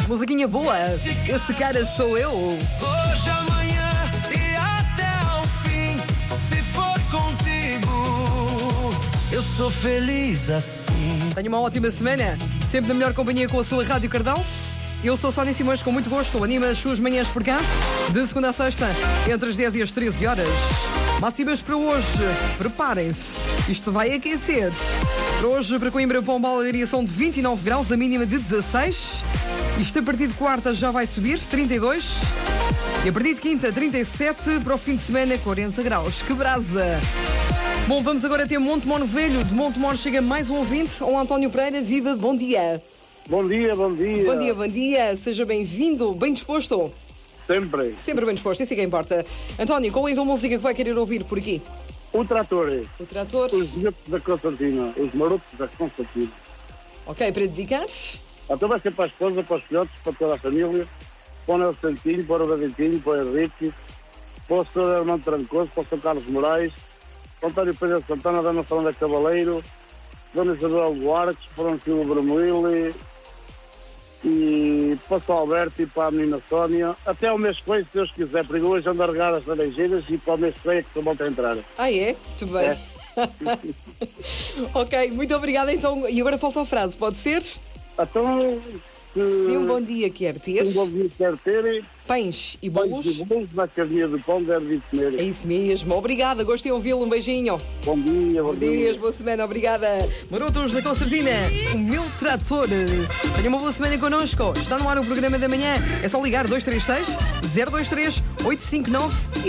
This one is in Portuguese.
Musiquinha boa. Esse cara sou eu. Hoje, amanhã e até ao fim. Se for contigo, eu sou feliz assim. Tenha uma ótima semana. Sempre na melhor companhia com a sua Rádio Cardão. Eu sou Sónia Simões, com muito gosto. Anima as suas manhãs por cá. De segunda a sexta, entre as 10 e as 13 horas. Máximas para hoje. Preparem-se. Isto vai aquecer. Para hoje, para Coimbra, Pombal, Leiria são de 29 graus, a mínima de 16. Isto a partir de quarta já vai subir, 32. E a partir de quinta, 37. Para o fim de semana, 40 graus. Que brasa! Bom, vamos agora ter Montemor Velho. De Montemor chega mais um ouvinte. Olá, António Pereira. Viva, bom dia. Bom dia, bom dia. Bom dia, bom dia. Seja bem-vindo, bem disposto. Sempre. Sempre bem disposto, isso é que importa. António, qual é então a música que vai querer ouvir por aqui? O trator. O trator. Os marotos da Constantina. Os marotos da Constantina. Ok, para dedicar? Então vai ser para a esposa, para os filhotes, para toda a família. Para o Nelson Santinho, para o Badentinho, para o Henrique, para o Sr. Armando Trancoso, para o São Carlos Moraes, para o António Pedro Santana, Dona Fernanda Cavaleiro, Dona Isabel Duarques, para o Silvio Bermuile, e para o Sr. Alberto e para a menina Sónia, até o mês que vem, se Deus quiser, porque hoje ando a regar as laranjeiras e para o mês que vem é que se volta a entrar. Ah, é? Muito bem. Ok, muito obrigada então. E agora falta a frase, pode ser? Então, Se um bom dia quer ter, um bom dia quer ter, pães e pães bolos. e bolos na casinha do pão deve de comer. É isso mesmo. Obrigada, gostei de ouvi-lo. Um beijinho. Bom dia, bom dia. Dias, boa semana, obrigada. Marotos da Concertina, o meu trator. Tenha uma boa semana connosco. Está no ar o programa da manhã. É só ligar 236 023 859 e